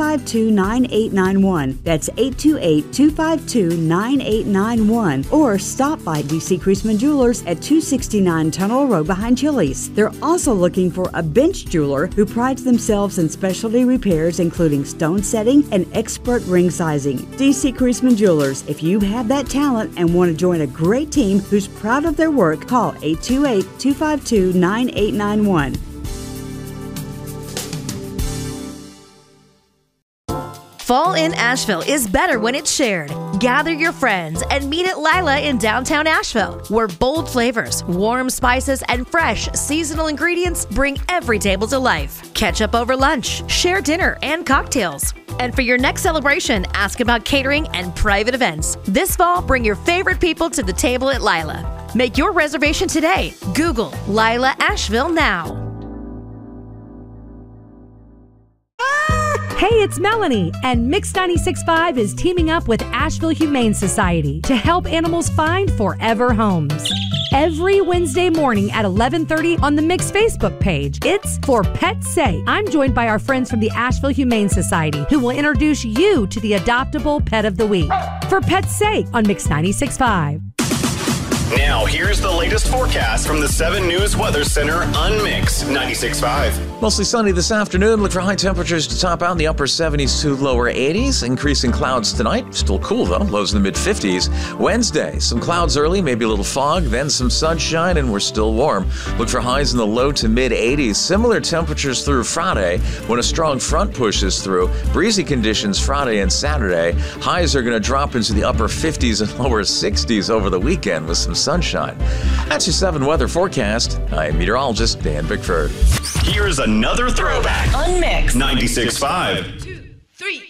828-252-9891. That's 828-252-9891. Or stop by DC Creasman Jewelers at 269 Tunnel Road behind Chili's. They're also looking for a bench jeweler who prides themselves in specialty repairs, including stone setting and expert ring sizing. DC Creasman Jewelers. If you have that talent and want to join a great team who's proud of their work, call 828-252-9891. Fall in Asheville is better when it's shared. Gather your friends and meet at Lila in downtown Asheville, where bold flavors, warm spices, and fresh seasonal ingredients bring every table to life. Catch up over lunch, share dinner and cocktails. And for your next celebration, ask about catering and private events. This fall, bring your favorite people to the table at Lila. Make your reservation today. Google Lila Asheville now. Hey, it's Melanie, and Mix 96.5 is teaming up with Asheville Humane Society to help animals find forever homes. Every Wednesday morning at 11:30 on the Mix Facebook page, it's For Pet's Sake. I'm joined by our friends from the Asheville Humane Society, who will introduce you to the adoptable pet of the week. For Pet's Sake on Mix 96.5. Now, here's the latest forecast from the 7 News Weather Center on Mix 96.5. Mostly sunny this afternoon. Look for high temperatures to top out in the upper 70s to lower 80s. Increasing clouds tonight. Still cool, though. Lows in the mid-50s. Wednesday, some clouds early, maybe a little fog, then some sunshine, and we're still warm. Look for highs in the low to mid-80s. Similar temperatures through Friday when a strong front pushes through. Breezy conditions Friday and Saturday. Highs are going to drop into the upper 50s and lower 60s over the weekend with some sunshine. That's your 7 weather forecast. I'm meteorologist Dan Bickford. Here's another throwback on Mix 96.5. 2, 3.